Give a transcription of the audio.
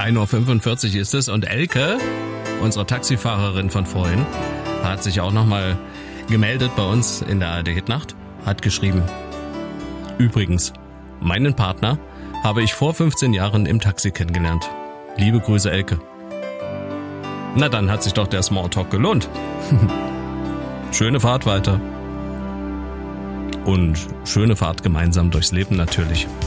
1:45 Uhr ist es und Elke, unsere Taxifahrerin von vorhin, hat sich auch nochmal gemeldet bei uns in der ARD Hitnacht, hat geschrieben: Übrigens, meinen Partner habe ich vor 15 Jahren im Taxi kennengelernt. Liebe Grüße, Elke. Na dann hat sich doch der Smalltalk gelohnt. Schöne Fahrt weiter. Und schöne Fahrt gemeinsam durchs Leben natürlich.